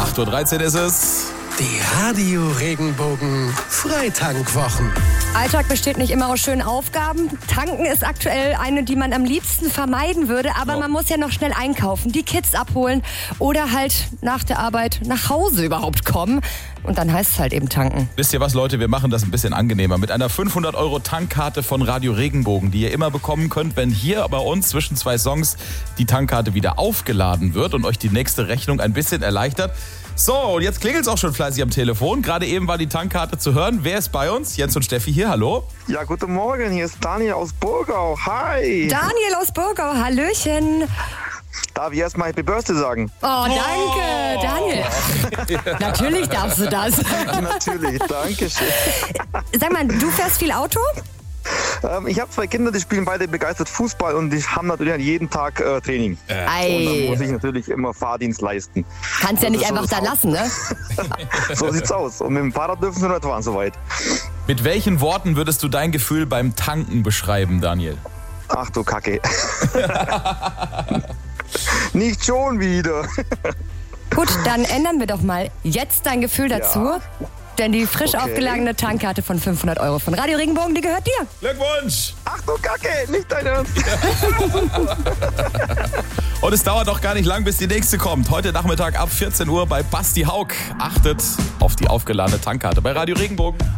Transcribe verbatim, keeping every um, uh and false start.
acht Uhr dreizehn ist es. Die Radio Regenbogen Freitankwochen. Alltag besteht nicht immer aus schönen Aufgaben. Tanken ist aktuell eine, die man am liebsten vermeiden würde. Aber Ja. man muss ja noch schnell einkaufen, die Kids abholen oder halt nach der Arbeit nach Hause überhaupt kommen. Und dann heißt es halt eben tanken. Wisst ihr was, Leute? Wir machen das ein bisschen angenehmer. Mit einer fünfhundert Euro Tankkarte von Radio Regenbogen, die ihr immer bekommen könnt, wenn hier bei uns zwischen zwei Songs die Tankkarte wieder aufgeladen wird und euch die nächste Rechnung ein bisschen erleichtert. So, und jetzt klingelt es auch schon fleißig am Telefon. Gerade eben war die Tankkarte zu hören. Wer ist bei uns? Jens und Steffi hier, hallo. Ja, guten Morgen, hier ist Daniel aus Burgau. Hi. Daniel aus Burgau, hallöchen. Darf ich erstmal Happy Birthday sagen? Oh, danke, Daniel. Natürlich darfst du das. Natürlich, danke schön. Sag mal, du fährst viel Auto? Ähm, ich habe zwei Kinder, die spielen beide begeistert Fußball und die haben natürlich jeden Tag äh, Training. Und dann Ei, muss ich natürlich immer Fahrdienst leisten. kannst ja das nicht ist so einfach das da lassen, ne? So sieht's aus. Und mit dem Fahrrad dürfen sie nicht fahren soweit. Mit welchen Worten würdest du dein Gefühl beim Tanken beschreiben, Daniel? Ach du Kacke. Nicht schon wieder. Gut, dann ändern wir doch mal jetzt dein Gefühl dazu. Ja. Denn die frisch Okay. aufgelagene Tankkarte von fünfhundert Euro von Radio Regenbogen, die gehört dir. Glückwunsch! Ach du Kacke, nicht dein Ernst. Und es dauert doch gar nicht lang, bis die nächste kommt. Heute Nachmittag ab vierzehn Uhr bei Basti Haug. Achtet auf die aufgeladene Tankkarte bei Radio Regenbogen.